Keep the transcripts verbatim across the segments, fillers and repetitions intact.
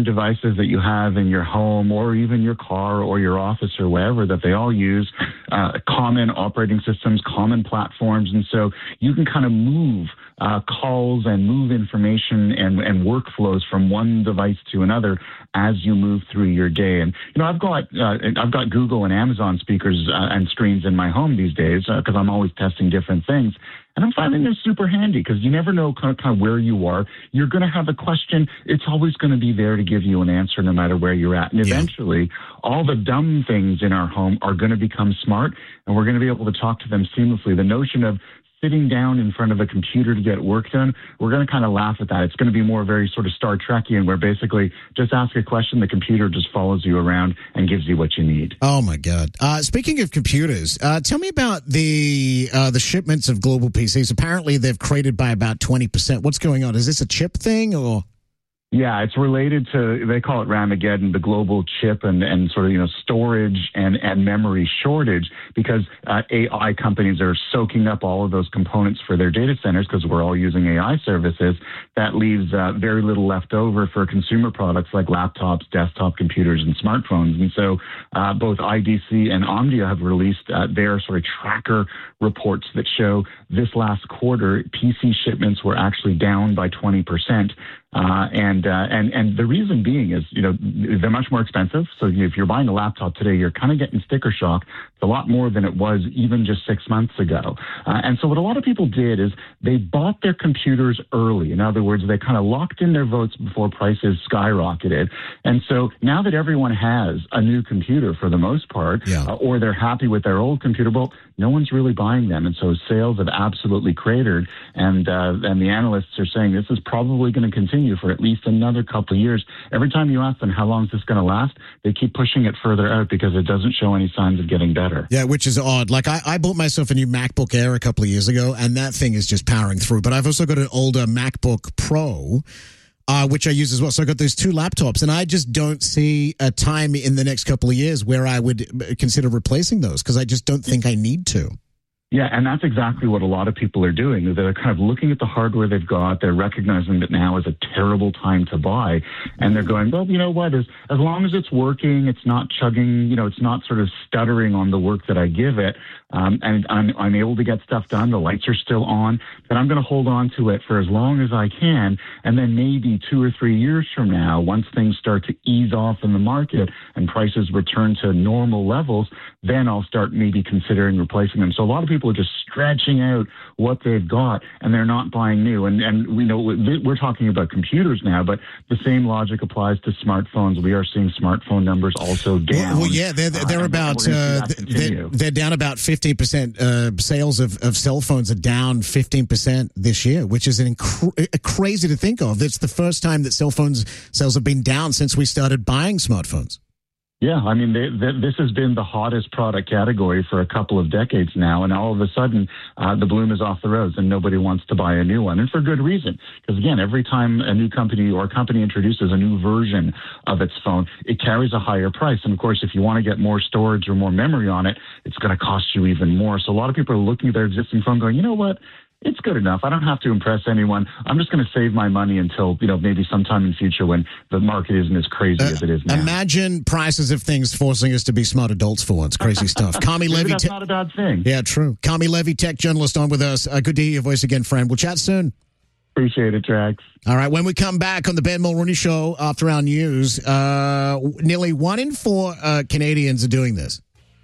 different devices that you have in your home or even your car or your office or wherever, that they all use uh, common operating systems, common platforms. And so you can kind of move uh, calls and move information and, and workflows from one device to another as you move through your day. And, you know, I've got uh, I've got Google and Amazon speakers uh, and screens in my home these days because uh, I'm always testing different things. And I'm finding they're super handy because you never know kind of, kind of where you are. You're going to have a question. It's always going to be there to give you an answer no matter where you're at. And eventually, yeah. all the dumb things in our home are going to become smart, and we're going to be able to talk to them seamlessly. The notion of sitting down in front of a computer to get work done, we're going to kind of laugh at that. It's going to be more very sort of Star Trekian, where basically just ask a question, the computer just follows you around and gives you what you need. Oh, my God. Uh, speaking of computers, uh, tell me about the uh, the shipments of global P Cs. Apparently, they've created by about twenty percent. What's going on? Is this a chip thing or... Yeah, it's related to, they call it Ramageddon, the global chip and, and sort of, you know, storage and, and memory shortage, because uh, A I companies are soaking up all of those components for their data centers because we're all using A I services. That leaves uh, very little left over for consumer products like laptops, desktop computers, and smartphones. And so uh, both I D C and Omdia have released uh, their sort of tracker reports that show this last quarter, P C shipments were actually down by twenty percent. Uh, and, uh, and, and the reason being is, you know, they're much more expensive. So if you're buying a laptop today, you're kind of getting sticker shock. It's a lot more than it was even just six months ago. Uh, and so what a lot of people did is they bought their computers early. In other words, they kind of locked in their votes before prices skyrocketed. And so now that everyone has a new computer for the most part, yeah. uh, or they're happy with their old computer, well, no one's really buying them. And so sales have absolutely cratered. And, uh, and the analysts are saying this is probably going to continue for at least another couple of years. Every time you ask them how long is this going to last, they keep pushing it further out because it doesn't show any signs of getting better. Yeah, which is odd. Like I, I bought myself a new MacBook Air a couple of years ago, and that thing is just powering through. But I've also got an older MacBook Pro, uh, which I use as well. So I've got those two laptops, and I just don't see a time in the next couple of years where I would consider replacing those because I just don't think I need to. Yeah, and that's exactly what a lot of people are doing. They're kind of looking at the hardware they've got. They're recognizing that now is a terrible time to buy. And they're going, well, you know what? As, as long as it's working, it's not chugging, you know, it's not sort of stuttering on the work that I give it, um, and I'm, I'm able to get stuff done, the lights are still on, then I'm going to hold on to it for as long as I can. And then maybe two or three years from now, once things start to ease off in the market and prices return to normal levels, then I'll start maybe considering replacing them. So a lot of people are just stretching out what they've got, and they're not buying new. And and we know we're talking about computers now, but the same logic applies to smartphones. We are seeing smartphone numbers also down. Well, well yeah, they're they're uh, about uh, they're, they're down about fifteen percent. Uh, sales of, of cell phones are down fifteen percent this year, which is an inc- crazy to think of. It's the first time that cell phones sales have been down since we started buying smartphones. Yeah, I mean, they, they, this has been the hottest product category for a couple of decades now, and all of a sudden, uh, the bloom is off the rose, and nobody wants to buy a new one, and for good reason. Because again, every time a new company or a company introduces a new version of its phone, it carries a higher price. And of course, if you want to get more storage or more memory on it, it's going to cost you even more. So a lot of people are looking at their existing phone, going, you know what? It's good enough. I don't have to impress anyone. I'm just going to save my money until, you know, maybe sometime in the future when the market isn't as crazy uh, as it is now. Imagine prices of things forcing us to be smart adults for once. Crazy stuff. Carmi Levy. That's te- not a bad thing. Yeah, true. Carmi Levy, tech journalist, on with us. Uh, good to hear your voice again, friend. We'll chat soon. Appreciate it, Drax. All right. When we come back on the Ben Mulroney Show after our news, uh, nearly one in four uh, Canadians are doing this.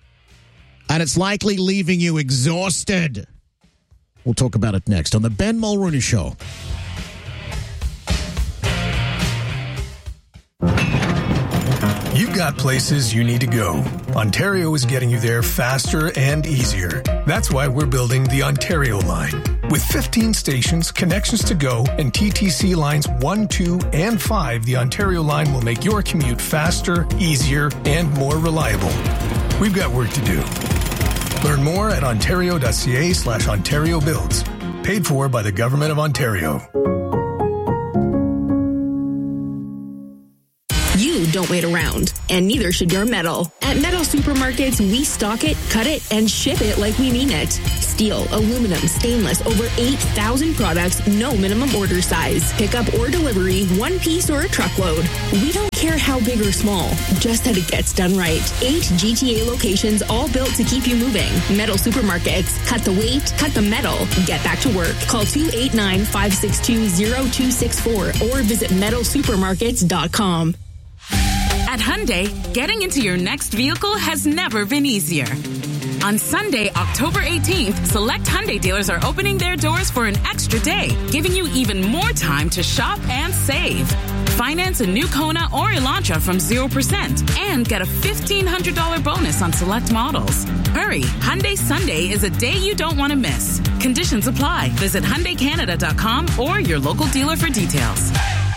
And it's likely leaving you exhausted. We'll talk about it next on the Ben Mulroney Show. You've got places you need to go. Ontario is getting you there faster and easier. That's why we're building the Ontario line. With fifteen stations, connections to go, and T T C lines one, two, and five, the Ontario line will make your commute faster, easier, and more reliable. We've got work to do. Learn more at ontario.ca slash Ontario Builds. Paid for by the Government of Ontario. You don't wait around, and neither should your metal. At Metal Supermarkets, we stock it, cut it, and ship it like we mean it. Steel, aluminum, stainless, over eight thousand products, no minimum order size. Pickup or delivery, one piece or a truckload. We don't care how big or small, just that it gets done right. Eight G T A locations, all built to keep you moving. Metal Supermarkets. Cut the weight, cut the metal. Get back to work. Call two eight nine, five six two, zero two six four or visit metal supermarkets dot com. At Hyundai, getting into your next vehicle has never been easier. On Sunday, October eighteenth, select Hyundai dealers are opening their doors for an extra day, giving you even more time to shop and save. Finance a new Kona or Elantra from zero percent and get a fifteen hundred dollars bonus on select models. Hurry, Hyundai Sunday is a day you don't want to miss. Conditions apply. Visit Hyundai Canada dot com or your local dealer for details.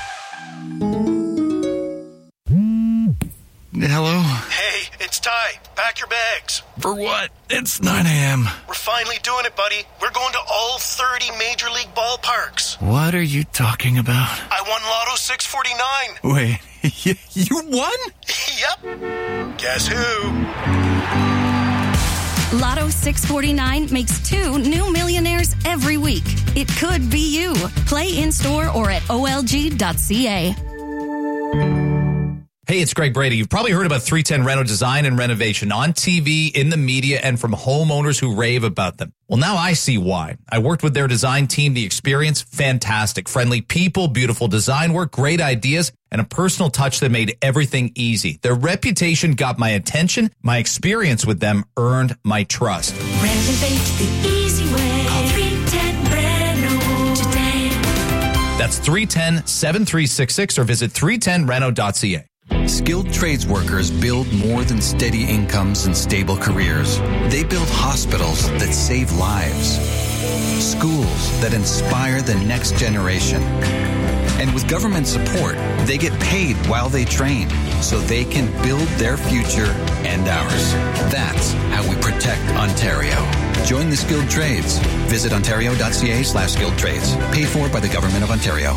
Hello? Hey, it's Ty. Pack your bags. For what? It's nine a.m. We're finally doing it, buddy. We're going to all thirty Major League ballparks. What are you talking about? I won Lotto six forty-nine. Wait, you won? Yep. Guess who? Lotto six forty-nine makes two new millionaires every week. It could be you. Play in-store or at O L G dot C A. Hey, it's Greg Brady. You've probably heard about three ten Reno Design and Renovation on T V, in the media, and from homeowners who rave about them. Well, now I see why. I worked with their design team. The experience, fantastic. Friendly people, beautiful design work, great ideas, and a personal touch that made everything easy. Their reputation got my attention. My experience with them earned my trust. Renovate the easy way. Call three ten Reno today. That's three one zero, seven three six six or visit three ten reno dot c a. Skilled trades workers build more than steady incomes and stable careers. They build hospitals that save lives, schools that inspire the next generation. And with government support, they get paid while they train so they can build their future and ours. That's how we protect Ontario. Join the skilled trades. Visit ontario dot c a slash skilled trades. Paid for by the Government of Ontario.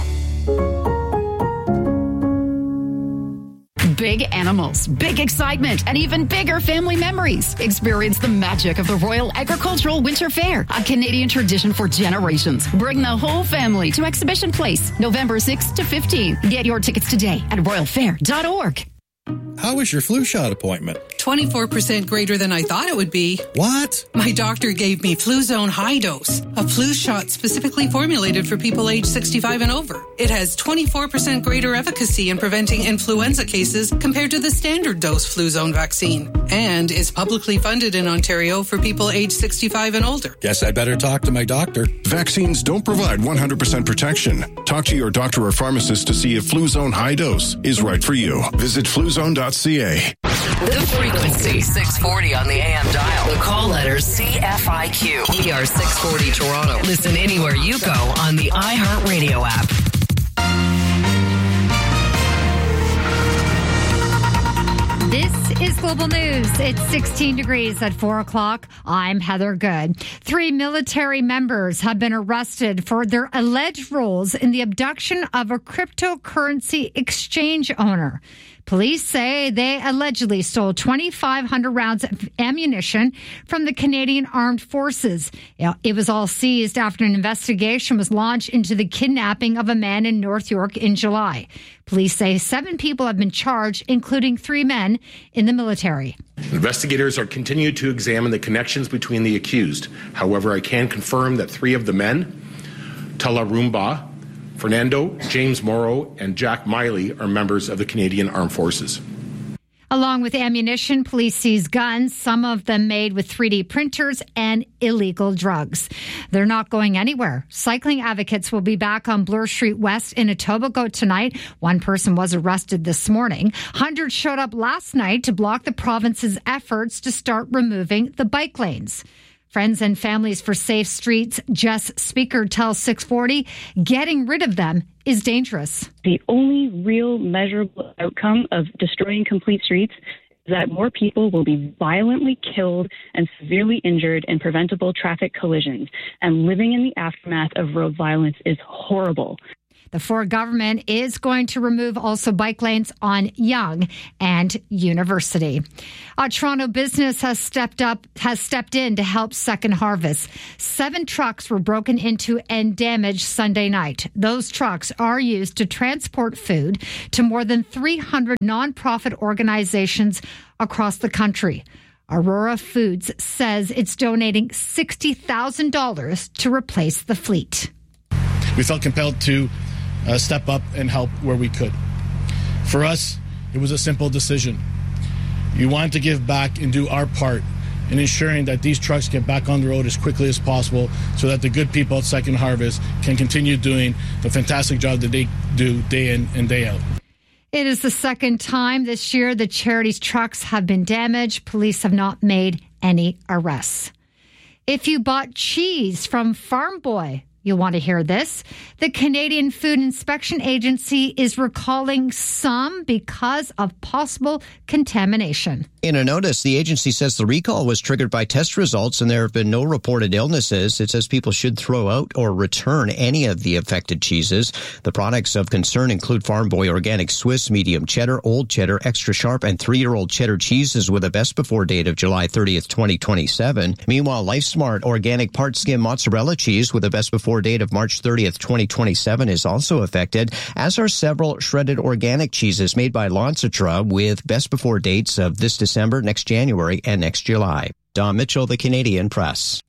Big animals, big excitement, and even bigger family memories. Experience the magic of the Royal Agricultural Winter Fair, a Canadian tradition for generations. Bring the whole family to Exhibition Place, November sixth to fifteenth. Get your tickets today at royal fair dot org. How was your flu shot appointment? twenty-four percent greater than I thought it would be. What? My doctor gave me Fluzone High Dose, a flu shot specifically formulated for people age sixty-five and over. It has twenty-four percent greater efficacy in preventing influenza cases compared to the standard dose Fluzone vaccine, and is publicly funded in Ontario for people age sixty-five and older. Guess I better talk to my doctor. Vaccines don't provide one hundred percent protection. Talk to your doctor or pharmacist to see if Fluzone High Dose is right for you. Visit fluzone dot c a. The frequency six forty on the A M dial. The call letters C F I Q. E R six forty Toronto. Listen anywhere you go on the iHeartRadio app. This is Global News. It's sixteen degrees at four o'clock. I'm Heather Good. Three military members have been arrested for their alleged roles in the abduction of a cryptocurrency exchange owner. Police say they allegedly stole twenty-five hundred rounds of ammunition from the Canadian Armed Forces. It was all seized after an investigation was launched into the kidnapping of a man in North York in July. Police say seven people have been charged, including three men in the military. Investigators are continuing to examine the connections between the accused. However, I can confirm that three of the men, Tala Rumba, Fernando, James Morrow, and Jack Miley are members of the Canadian Armed Forces. Along with ammunition, police seized guns, some of them made with three D printers and illegal drugs. They're not going anywhere. Cycling advocates will be back on Bloor Street West in Etobicoke tonight. One person was arrested this morning. Hundreds showed up last night to block the province's efforts to start removing the bike lanes. Friends and Families for Safe Streets, Jess Speaker tells six forty, getting rid of them is dangerous. The only real measurable outcome of destroying complete streets is that more people will be violently killed and severely injured in preventable traffic collisions. And living in the aftermath of road violence is horrible. The Ford government is going to remove also bike lanes on Yonge and University. A Toronto business has stepped up, has stepped in to help Second Harvest. Seven trucks were broken into and damaged Sunday night. Those trucks are used to transport food to more than three hundred nonprofit organizations across the country. Aurora Foods says it's donating sixty thousand dollars to replace the fleet. We felt compelled to uh, step up and help where we could. For us, it was a simple decision. We wanted to give back and do our part in ensuring that these trucks get back on the road as quickly as possible so that the good people at Second Harvest can continue doing the fantastic job that they do day in and day out. It is the second time this year the charity's trucks have been damaged. Police have not made any arrests. If you bought cheese from Farm Boy, you'll want to hear this. The Canadian Food Inspection Agency is recalling some because of possible contamination. In a notice, the agency says the recall was triggered by test results and there have been no reported illnesses. It says people should throw out or return any of the affected cheeses. The products of concern include Farm Boy Organic Swiss, Medium Cheddar, Old Cheddar, Extra Sharp, and three-year-old cheddar cheeses with a best before date of July thirtieth, twenty twenty-seven. Meanwhile, LifeSmart Organic Part Skim Mozzarella cheese with a best before date of March thirtieth, twenty twenty-seven is also affected, as are several shredded organic cheeses made by Lancitra with best before dates of this December, next January, and next July. Don Mitchell, The Canadian Press.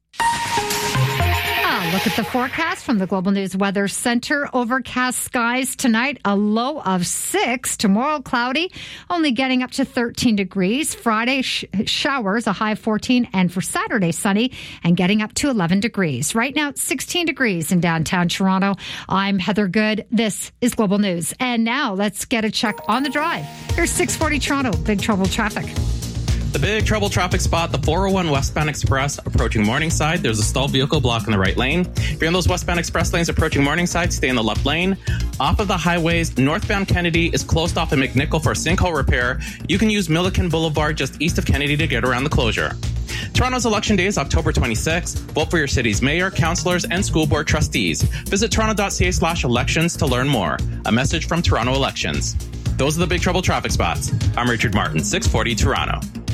Look at the forecast from the Global News Weather Center. Overcast skies tonight, a low of six. Tomorrow, cloudy, only getting up to thirteen degrees. Friday, sh- showers, a high of fourteen. And for Saturday, sunny and getting up to eleven degrees. Right now, it's sixteen degrees in downtown Toronto. I'm Heather Good. This is Global News. And now let's get a check on the drive. Here's six forty Toronto. Big trouble traffic. The big trouble traffic spot, the four oh one Westbound Express approaching Morningside. There's a stalled vehicle blocking the right lane. If you're in those Westbound Express lanes approaching Morningside, stay in the left lane. Off of the highways, northbound Kennedy is closed off at McNichol for a sinkhole repair. You can use Milliken Boulevard just east of Kennedy to get around the closure. Toronto's election day is October twenty-sixth. Vote for your city's mayor, councillors, and school board trustees. Visit toronto.ca slash elections to learn more. A message from Toronto Elections. Those are the big trouble traffic spots. I'm Richard Martin, six forty Toronto.